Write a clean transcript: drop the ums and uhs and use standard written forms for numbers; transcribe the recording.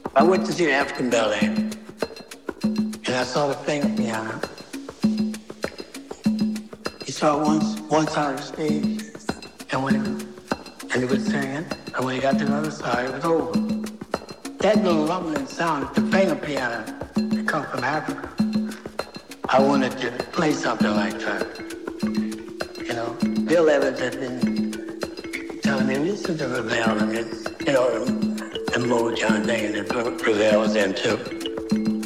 I went to see the African Ballet, and I saw the finger piano. He saw it one side of the stage, and he was singing, and when he got to the other side, it was over. That little rumbling sound, the finger piano, that come from Africa. I wanted to play something like that. You know, Bill Evans had been telling me, listen to Ravel, and the Motown thing that Ravel was into.